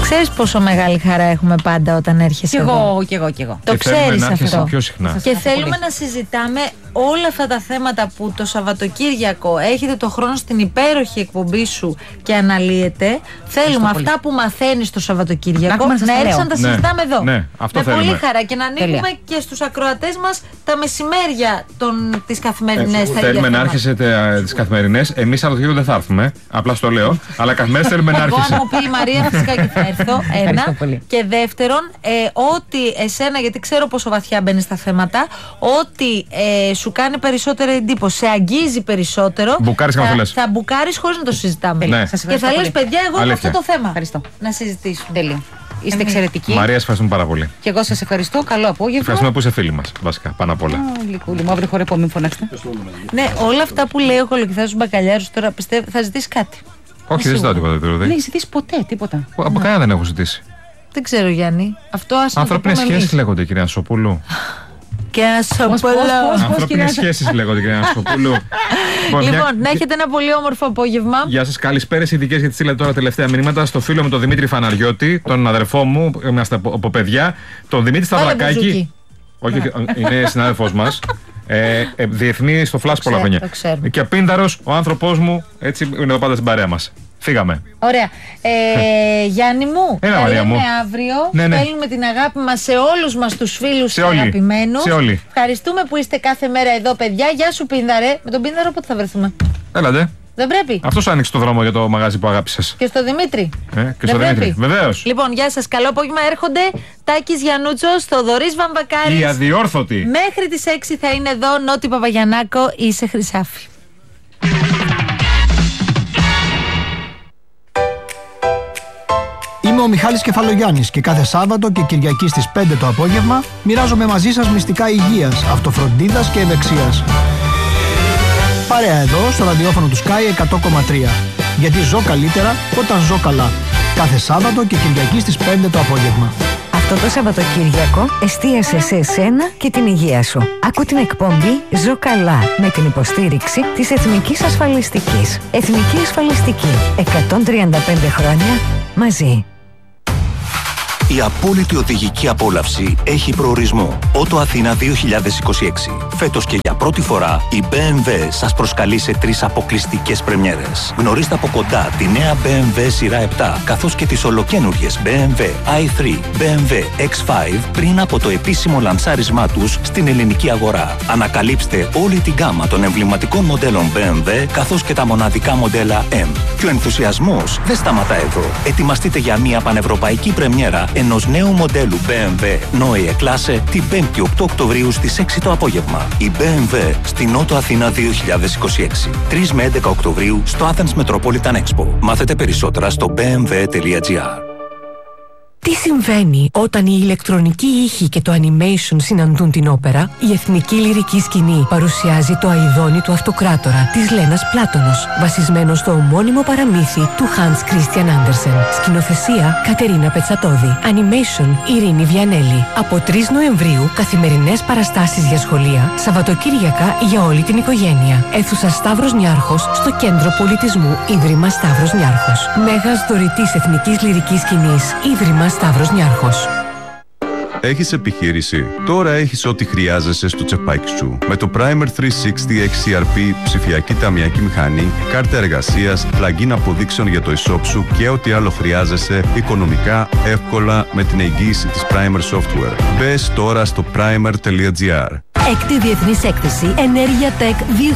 Ξέρεις πόσο μεγάλη χαρά έχουμε πάντα όταν έρχεσαι εδώ. Κι εγώ. Το ξέρεις αυτό. Πιο συχνά. Και θέλουμε να συζητάμε όλα αυτά τα θέματα που το Σαββατοκύριακο έχετε το χρόνο στην υπέροχη εκπομπή σου και αναλύεται. Θέλουμε αυτά που μαθαίνεις το Σαββατοκύριακο να έρθεις να τα συζητάμε εδώ. Ναι, αυτό με θέλουμε. Πολύ χαρά και να ανοίγουμε και στους ακροατές μας τα μεσημέρια τις καθημερινές. Θέλουμε να άρχισετε τις καθημερινές. Εμείς Σαββατοκύριακο δεν θα έρθουμε. Απλά στο λέω. Αλλά καθημερινές θέλουμε να άρχισε. Εγώ, μου πει η Μαρία, φυσικά και θα έρθω. Ένα. Και δεύτερον, ότι εσένα, γιατί ξέρω πόσο βαθιά μπαίνεις στα θέματα, ότι σου κάνει περισσότερη εντύπωση, σε αγγίζει περισσότερο. Μπουκάρεις και μας θα μπουκάρεις χωρίς να το συζητάμε. Ναι. Και θα λες, παιδιά, εγώ έχω αυτό το θέμα. Ευχαριστώ. Να συζητήσουμε. Τέλεια. Είστε εξαιρετικοί. Μαρία, σας ευχαριστούμε πάρα πολύ. Και εγώ σας ευχαριστώ. Καλό απόγευμα. Ευχαριστούμε που είσαι φίλοι μας, βασικά, πάνω απ' όλα. Γλυκούλη, μαύρη χορεπό, μην φωνάξετε. Ναι, όλα αυτά που λέει ο Κολοκυθάς Μπακαλιάρος τώρα πιστεύω θα ζητήσει κάτι. Όχι, δεν ζητάω τίποτα. Δεν έχει ζητήσει ποτέ τίποτα. Από κανένα δεν έχω ζητήσει. Δεν ξέρω, Γιάννη. Αυτό ας να το πούμε Ανθρώπινες σχέσεις εμείς. λέγονται, κυρία Σοπούλου. Και Ασοπούλου. Ανθρώπινες σχέσεις λέγονται, κυρία Σοπούλου. Λοιπόν, να έχετε ένα πολύ όμορφο απόγευμα. Γεια σας, καλησπέρες ειδικές γιατί στείλατε τώρα τελευταία μηνύματα στο φίλο μου τον Δημήτρη Φαναριώτη, τον αδερφό μου, είμαστε από παιδιά, τον Δημήτρη Σταυρακάκη. Όχι, είναι συνάδελφός μας. Διεθνή στο Flash πολλά χρόνια. Και Πίνδαρος, ο άνθρωπός μου, έτσι είναι εδώ πάντα στην παρέα μας. Φύγαμε. Ωραία. Γιάννη μου, Έλα, Μαρία μου. αύριο. Ναι. Στέλνουμε την αγάπη μας σε όλους μας τους φίλους και αγαπημένους. Σε όλοι. Ευχαριστούμε που είστε κάθε μέρα εδώ, παιδιά. Γεια σου, Πίνδαρε. Με τον Πίνδαρο πότε θα βρεθούμε? Έλατε. Δεν πρέπει. Αυτός άνοιξε το δρόμο για το μαγάζι που αγάπησες. Και στο Δημήτρη. Και στο Δημήτρη. Βεβαίως. Λοιπόν, γεια σας. Καλό απόγευμα. Έρχονται Τάκης Γιαννούτσος, Θοδωρής Βαμβακάρης. Η αδιόρθωτη. Μέχρι τις 6 θα είναι εδώ. Νότι Παπαγιαννάκο, είσαι Χρυσάφη. Είμαι ο Μιχάλης Κεφαλογιάννης και κάθε Σάββατο και Κυριακή στις 5 το απόγευμα μοιράζομαι μαζί σας μυστικά υγείας, αυτοφροντίδας και ευεξίας. Παρέα εδώ στο ραδιόφωνο του Sky 100,3. Γιατί ζω καλύτερα όταν ζω καλά. Κάθε Σάββατο και Κυριακή στις 5 το απόγευμα. Αυτό το Σαββατοκύριακο εστίασε σε εσένα και την υγεία σου. Άκου την εκπομπή «Ζω καλά» με την υποστήριξη της Εθνικής Ασφαλιστικής. Εθνική Ασφαλιστική. 135 χρόνια μαζί. Η απόλυτη οδηγική απόλαυση έχει προορισμό. Ότο Αθήνα 2026. Φέτος και για πρώτη φορά η BMW σας προσκαλεί σε 3 αποκλειστικές πρεμιέρες. Γνωρίστε από κοντά τη νέα BMW σειρά 7, καθώς και τις ολοκαίνουργιες BMW i3, BMW X5 πριν από το επίσημο λανσάρισμά τους στην ελληνική αγορά. Ανακαλύψτε όλη την γκάμα των εμβληματικών μοντέλων BMW, καθώς και τα μοναδικά μοντέλα M. Και ο ενθουσιασμός δεν σταματά εδώ. Ετοιμαστείτε για μια πανευρωπαϊκή πρεμιέρα ενός νέου μοντέλου BMW Neue Klasse την 5η 8 Οκτωβρίου στις 6 το απόγευμα. Η BMW στην Νότο Αθήνα 2026. 3 με 11 Οκτωβρίου στο Athens Metropolitan Expo. Μάθετε περισσότερα στο bmw.gr. Τι συμβαίνει όταν η ηλεκτρονική ήχη και το animation συναντούν την όπερα? Η Εθνική Λυρική Σκηνή παρουσιάζει το Αηδόνι του Αυτοκράτορα της Λένας Πλάτωνος, βασισμένο στο ομώνυμο παραμύθι του Hans Christian Andersen. Σκηνοθεσία Κατερίνα Πετσατώδη. Animation Ειρήνη Βιανέλη. Από 3 Νοεμβρίου καθημερινές παραστάσεις για σχολεία, Σαββατοκύριακα για όλη την οικογένεια. Αίθουσα Σταύρος Νιάρχος στο Κέντρο Πολιτισμού Ίδρυμα Σταύρος Νιάρχος. Μέγας δωρητής Εθνικής Λυρικής Σκηνής Ίδρυμα Σταύρος Νιάρχος. Έχεις επιχείρηση? Τώρα έχεις ό,τι χρειάζεσαι στο τσεπάκι σου. Με το Primer 360 XCRP, ψηφιακή ταμιακή μηχανή, κάρτα εργασίας, plugin αποδείξεων για το e-shop σου και ό,τι άλλο χρειάζεσαι οικονομικά, εύκολα με την εγγύηση της Primer Software. Μπες τώρα στο primer.gr. Έκτη Διεθνής Έκθεση Ενέργεια Tech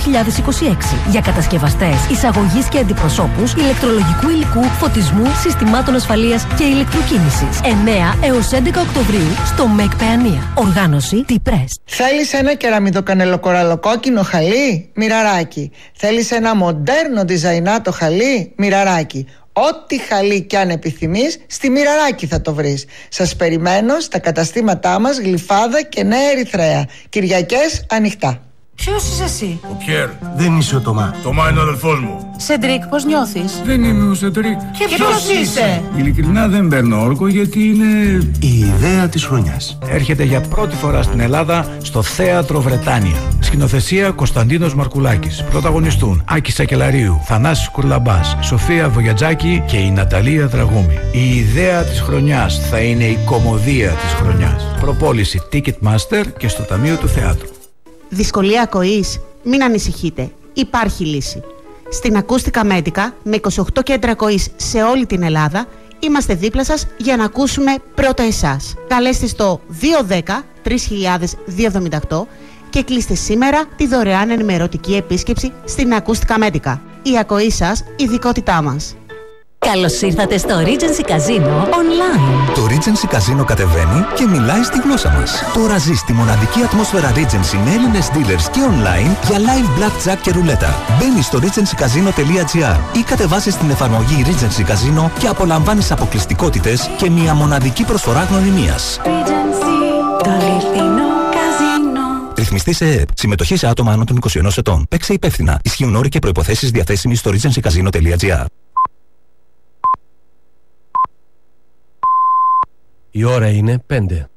2026 για κατασκευαστές, εισαγωγής και αντιπροσώπους ηλεκτρολογικού υλικού, φωτισμού, συστημάτων ασφαλείας και ηλεκτροκίνησης. 9 έως 11 Οκτωβρίου στο ΜΕΚ Παιανία. Οργάνωση T-Press. Θέλεις ένα κεραμιδοκανελοκοραλοκόκκινο χαλί? Μοιραράκι. Θέλεις ένα μοντέρνο διζαϊνάτο χαλί? Μοιραράκι. Ό,τι χαλί κι αν επιθυμείς, στη Μοιραράκι θα το βρεις. Σας περιμένω στα καταστήματά μας Γλυφάδα και Νέα Ερυθρέα. Κυριακές ανοιχτά. Ποιος είσαι εσύ? Ο Πιέρ. Δεν είσαι ο Τωμά. Τωμά είναι ο αδελφός μου. Σεντρίκ, πώς νιώθεις? Δεν είμαι ο Σεντρίκ. Και ποιος είσαι? Ειλικρινά δεν παίρνω όρκο γιατί είναι... Η ιδέα της χρονιάς. Έρχεται για πρώτη φορά στην Ελλάδα στο Θέατρο Βρετάνια. Σκηνοθεσία Κωνσταντίνος Μαρκουλάκης. Πρωταγωνιστούν Άκη Σακελαρίου, Θανάσης Κουρλαμπάς, Σοφία Βογιατζάκη και η Ναταλία Δραγούμη. Η ιδέα της χρονιάς θα είναι η κωμωδία της χρονιάς. Προπόληση Ticketmaster και στο Ταμείο του Θεάτρου. Δυσκολία ακοής? Μην ανησυχείτε. Υπάρχει λύση. Στην Ακούστικα Μέτικα, με 28 κέντρα ακοής σε όλη την Ελλάδα, είμαστε δίπλα σας για να ακούσουμε πρώτα εσάς. Καλέστε στο 210-3000-278 και κλείστε σήμερα τη δωρεάν ενημερωτική επίσκεψη στην Ακούστικα Μέτικα. Η ακοή σας, ειδικότητά μας. Καλώς ήρθατε στο Regency Casino Online. Το Regency Casino κατεβαίνει και μιλάει στη γλώσσα μας. Τώρα ζεις τη μοναδική ατμόσφαιρα Regency με Έλληνες dealers και online για live blackjack και ρουλέτα. Μπαίνεις στο regencycasino.gr ή κατεβάζεις την εφαρμογή Regency Casino και απολαμβάνεις αποκλειστικότητες και μια μοναδική προσφορά γνωριμίας. Regency, το αληθινό καζίνο. Ρυθμιστή σε ΕΕΠ. Συμμετοχή σε άτομα άνω των 21 ετών. Παίξε υπεύθυνα. Ισχύουν όροι και προϋποθέσεις διαθέσιμοι στο regencycasino.gr. Η ώρα είναι 5.